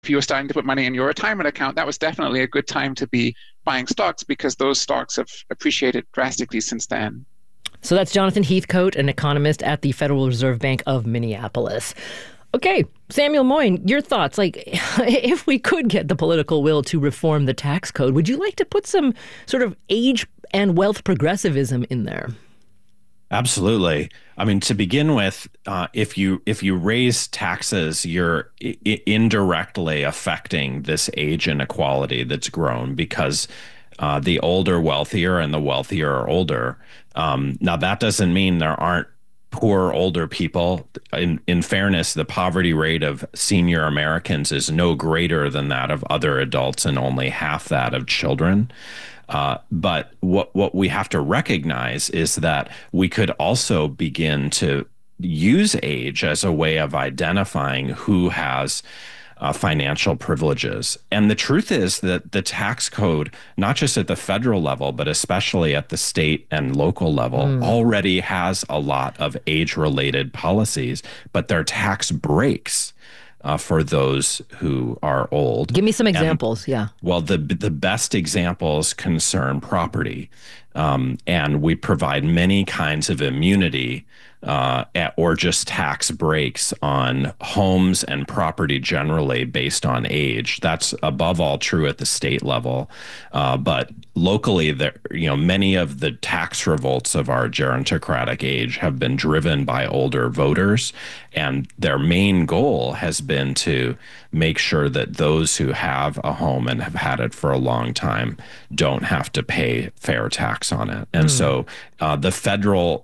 if you were starting to put money in your retirement account, that was definitely a good time to be buying stocks because those stocks have appreciated drastically since then. So that's Jonathan Heathcote, an economist at the Federal Reserve Bank of Minneapolis. Okay, Samuel Moyn, your thoughts. Like, if we could get the political will to reform the tax code, would you like to put some sort of age and wealth progressivism in there? Absolutely. I mean, to begin with, if you raise taxes, you're indirectly affecting this age inequality that's grown because the older wealthier and the wealthier are older. Now, that doesn't mean there aren't poor older people. In fairness, the poverty rate of senior Americans is no greater than that of other adults and only half that of children. But what we have to recognize is that we could also begin to use age as a way of identifying who has financial privileges. And the truth is that the tax code, not just at the federal level, but especially at the state and local level, already has a lot of age-related policies, but they're tax breaks for those who are old. Give me some examples. Yeah. Well, the best examples concern property, and we provide many kinds of immunity or just tax breaks on homes and property generally based on age. That's above all true at the state level, but locally, many of the tax revolts of our gerontocratic age have been driven by older voters, and their main goal has been to make sure that those who have a home and have had it for a long time don't have to pay fair tax on it. And so the federal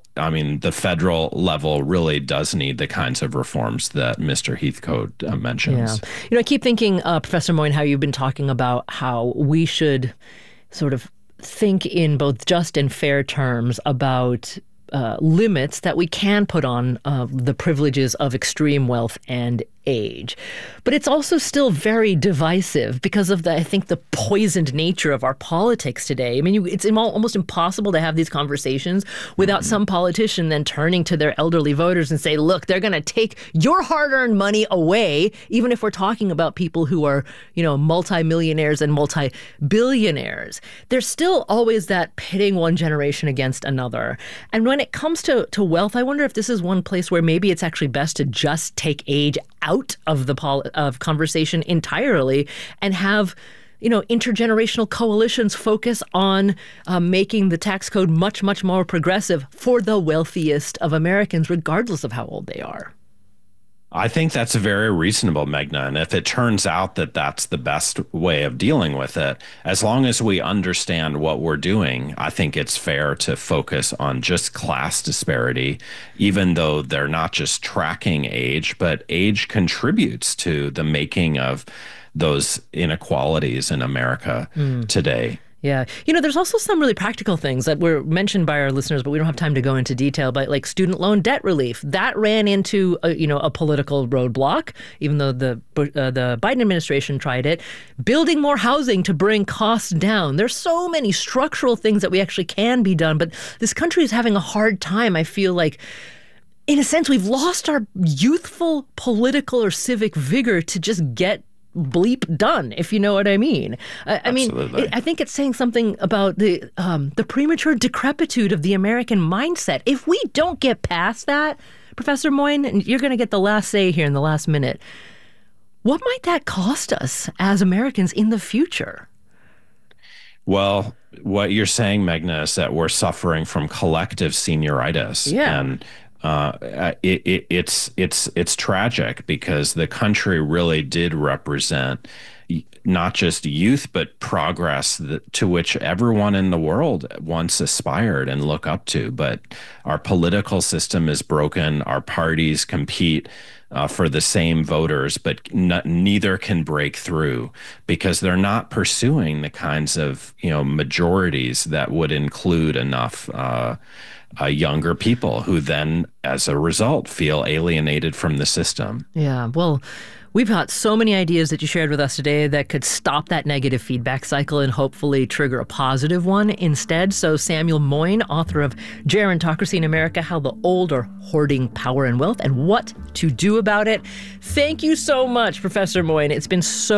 level really does need the kinds of reforms that Mr. Heathcote mentions. Yeah. I keep thinking, Professor Moyn, how you've been talking about how we should sort of think in both just and fair terms about limits that we can put on the privileges of extreme wealth and age. But it's also still very divisive because of I think, the poisoned nature of our politics today. I mean, it's almost impossible to have these conversations without some politician then turning to their elderly voters and say, look, they're going to take your hard-earned money away, even if we're talking about people who are, multimillionaires and multi-billionaires. There's still always that pitting one generation against another. And when it comes to wealth, I wonder if this is one place where maybe it's actually best to just take age out of the conversation entirely and have intergenerational coalitions focus on making the tax code much, much more progressive for the wealthiest of Americans, regardless of how old they are. I think that's very reasonable, Meghna. And if it turns out that that's the best way of dealing with it, as long as we understand what we're doing, I think it's fair to focus on just class disparity, even though they're not just tracking age, but age contributes to the making of those inequalities in America today. Yeah. There's also some really practical things that were mentioned by our listeners, but we don't have time to go into detail. But like student loan debt relief, that ran into a political roadblock, even though the Biden administration tried it. Building more housing to bring costs down. There's so many structural things that we actually can be done, but this country is having a hard time. I feel like, in a sense, we've lost our youthful political or civic vigor to just get bleep done, if you know what I mean. I mean, I think it's saying something about the premature decrepitude of the American mindset. If we don't get past that, Professor Moyn, and you're going to get the last say here in the last minute, what might that cost us as Americans in the future? Well, what you're saying, Meghna, is that we're suffering from collective senioritis. Yeah. And it's tragic because the country really did represent not just youth, but progress to which everyone in the world once aspired and look up to. But our political system is broken. Our parties compete for the same voters, but neither can break through because they're not pursuing the kinds of majorities that would include enough younger people who then, as a result, feel alienated from the system. Yeah, well, We've got so many ideas that you shared with us today that could stop that negative feedback cycle and hopefully trigger a positive one instead. So Samuel Moyn, author of Gerontocracy in America, How the Old Are Hoarding Power and Wealth and What to Do About It. Thank you so much, Professor Moyn. It's been so